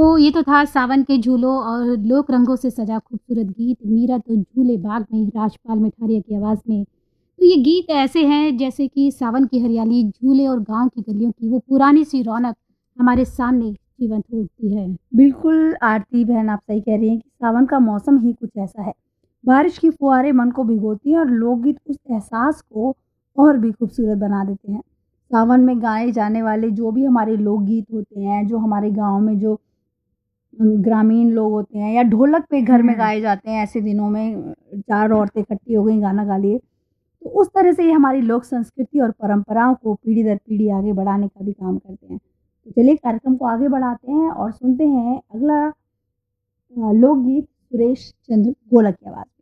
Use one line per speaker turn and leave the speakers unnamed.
तो ये तो था सावन के झूलों और लोक रंगों से सजा खूबसूरत गीत मीरा तो झूले बाग में राजपाल मिठारिया की आवाज़ में। तो ये गीत ऐसे हैं जैसे कि सावन की हरियाली, झूले और गाँव की गलियों की वो पुरानी सी रौनक हमारे सामने जीवंत हो उठती है।
बिल्कुल आरती बहन, आप सही कह रही हैं कि सावन का मौसम ही कुछ ऐसा है। बारिश की फुहारें मन को भिगोती हैं और लोकगीत उस एहसास को और भी खूबसूरत बना देते हैं। सावन में गाए जाने वाले जो भी हमारे लोकगीत होते हैं, जो हमारे गाँव में जो ग्रामीण लोग होते हैं या ढोलक पे घर में गाए जाते हैं ऐसे दिनों में, 4 औरतें इकट्ठी हो गई गाना गा लिए। तो उस तरह से ये हमारी लोक संस्कृति और परंपराओं को पीढ़ी दर पीढ़ी आगे बढ़ाने का भी काम करते हैं। तो चलिए कार्यक्रम को आगे बढ़ाते हैं और सुनते हैं अगला लोकगीत सुरेश चंद्र गोलक की आवाज़ में।